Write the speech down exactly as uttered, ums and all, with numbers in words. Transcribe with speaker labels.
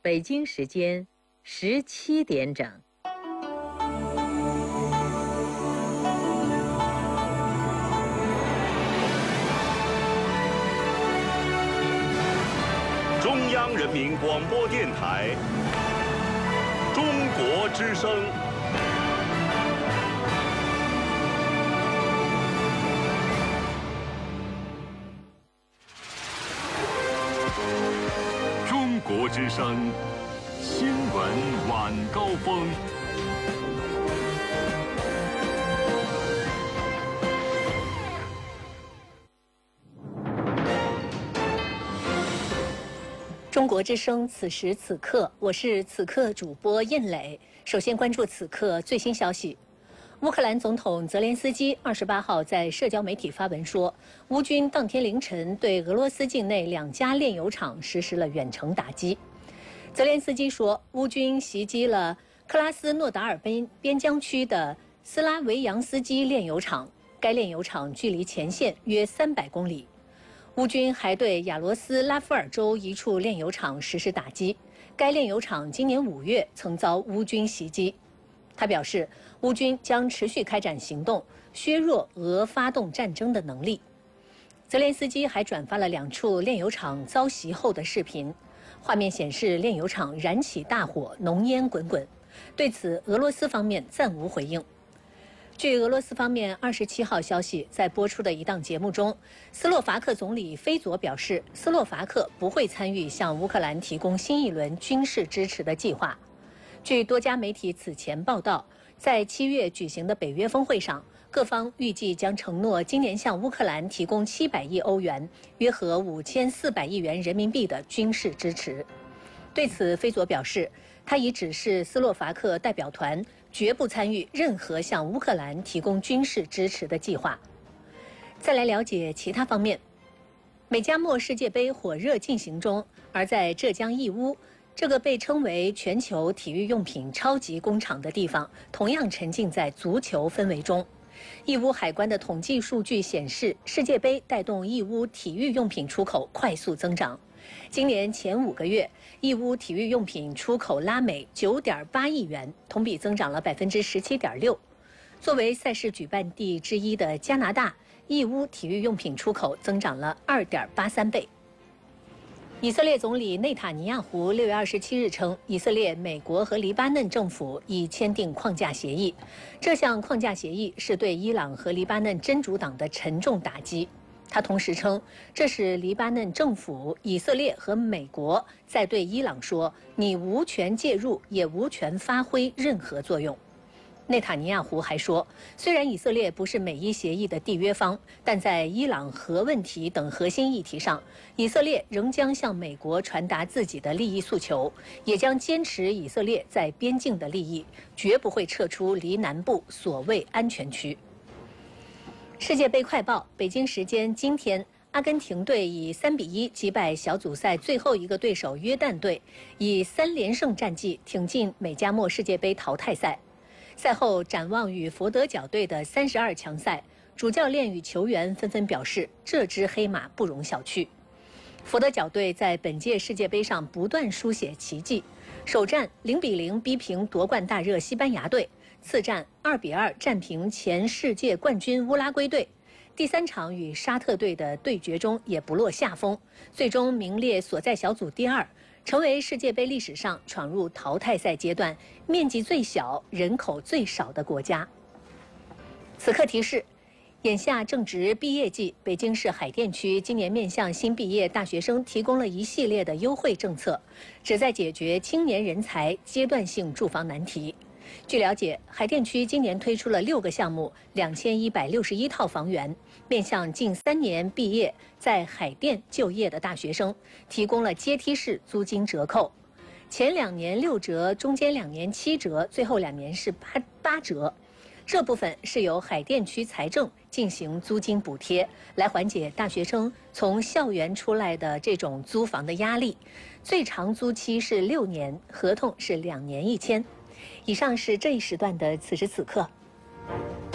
Speaker 1: 北京时间十七点整。
Speaker 2: 中央人民广播电台《中国之声》。中国之声新闻晚高峰。
Speaker 3: 中国之声此时此刻，我是此刻主播印磊。首先关注此刻最新消息。乌克兰总统泽连斯基二十八号在社交媒体发文说，乌军当天凌晨对俄罗斯境内两家炼油厂实施了远程打击。泽连斯基说，乌军袭击了克拉斯诺达尔边边疆区的斯拉维扬斯基炼油厂，该炼油厂距离前线约三百公里。乌军还对亚罗斯拉夫尔州一处炼油厂实施打击，该炼油厂今年五月曾遭乌军袭击。他表示，乌军将持续开展行动，削弱俄发动战争的能力。泽连斯基还转发了两处炼油厂遭袭后的视频，画面显示炼油厂燃起大火，浓烟滚滚。对此，俄罗斯方面暂无回应。据俄罗斯方面二十七号消息，在播出的一档节目中，斯洛伐克总理菲佐表示，斯洛伐克不会参与向乌克兰提供新一轮军事支持的计划。据多家媒体此前报道，在七月举行的北约峰会上，各方预计将承诺今年向乌克兰提供七百亿欧元，约合五千四百亿元人民币的军事支持。对此，菲佐表示，他已指示斯洛伐克代表团绝不参与任何向乌克兰提供军事支持的计划。再来了解其他方面，美加墨世界杯火热进行中，而在浙江义乌，这个被称为全球体育用品超级工厂的地方，同样沉浸在足球氛围中。义乌海关的统计数据显示，世界杯带动义乌体育用品出口快速增长。今年前五个月，义乌体育用品出口拉美九点八亿元，同比增长了百分之十七点六。作为赛事举办地之一的加拿大，义乌体育用品出口增长了二点八三倍。以色列总理内塔尼亚胡六月二十七日称，以色列、美国和黎巴嫩政府已签订框架协议。这项框架协议是对伊朗和黎巴嫩真主党的沉重打击。他同时称，这是黎巴嫩政府、以色列和美国在对伊朗说：“你无权介入，也无权发挥任何作用。”内塔尼亚胡还说，虽然以色列不是美伊协议的缔约方，但在伊朗核问题等核心议题上，以色列仍将向美国传达自己的利益诉求，也将坚持以色列在边境的利益，绝不会撤出离南部所谓安全区。世界杯快报，北京时间今天，阿根廷队以三比一击败小组赛最后一个对手约旦队，以三连胜战绩挺进美加墨世界杯淘汰赛。赛后展望与佛得角队的三十二强赛，主教练与球员纷纷表示，这支黑马不容小觑。佛得角队在本届世界杯上不断书写奇迹，首战零比零逼平夺冠大热西班牙队，次战二比二战平前世界冠军乌拉圭队，第三场与沙特队的对决中也不落下风，最终名列所在小组第二，成为世界杯历史上闯入淘汰赛阶段面积最小、人口最少的国家。此刻提示，眼下正值毕业季，北京市海淀区今年面向新毕业大学生提供了一系列的优惠政策，旨在解决青年人才阶段性住房难题。据了解，海淀区今年推出了六个项目，两千一百六十一套房源，面向近三年毕业在海淀就业的大学生，提供了阶梯式租金折扣，前两年六折，中间两年七折，最后两年是八八折。这部分是由海淀区财政进行租金补贴，来缓解大学生从校园出来的这种租房的压力。最长租期是六年，合同是两年一签。以上是这一时段的此时此刻。